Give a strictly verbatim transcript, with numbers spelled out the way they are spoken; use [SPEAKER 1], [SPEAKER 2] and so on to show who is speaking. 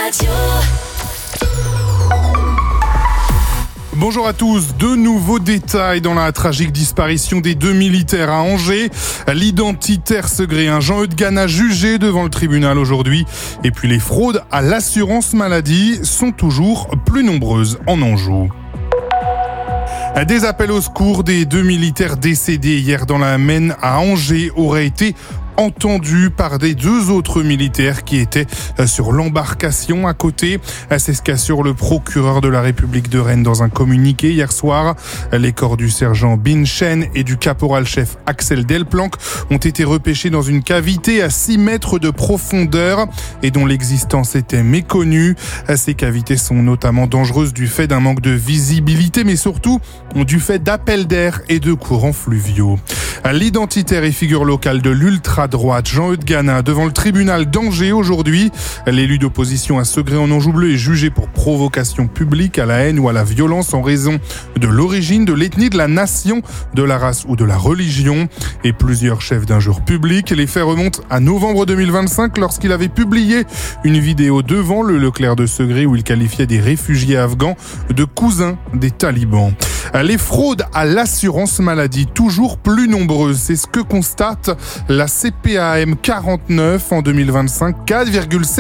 [SPEAKER 1] Radio.
[SPEAKER 2] Bonjour à tous, de nouveaux détails dans la tragique disparition des deux militaires à Angers. L'identitaire segréen Jean-Eudes Gana jugé devant le tribunal aujourd'hui. Et puis les fraudes à l'assurance maladie sont toujours plus nombreuses en Anjou. Des appels au secours des deux militaires décédés hier dans la Maine à Angers auraient été entendus par des deux autres militaires qui étaient sur l'embarcation à côté. C'est ce qu'assure le procureur de la République de Rennes dans un communiqué hier soir. Les corps du sergent Bin Chen et du caporal-chef Axel Delplanque ont été repêchés dans une cavité à six mètres de profondeur et dont l'existence était méconnue. Ces cavités sont notamment dangereuses du fait d'un manque de visibilité, mais surtout du fait d'appels d'air et de courants fluviaux. L'identitaire et figure locale de l'ultra-droite Jean-Eudes Gana devant le tribunal d'Angers aujourd'hui. L'élu d'opposition à Segré en Anjou bleu est jugé pour provocation publique à la haine ou à la violence en raison de l'origine, de l'ethnie, de la nation, de la race ou de la religion. Et plusieurs chefs d'injures publiques. Les faits remontent à novembre deux mille vingt-cinq lorsqu'il avait publié une vidéo devant le Leclerc de Segré où il qualifiait des réfugiés afghans de cousins des talibans. Les fraudes à l'assurance maladie toujours plus nombreuses, c'est ce que constate la C P A M quarante-neuf en deux mille vingt-cinq, quatre virgule sept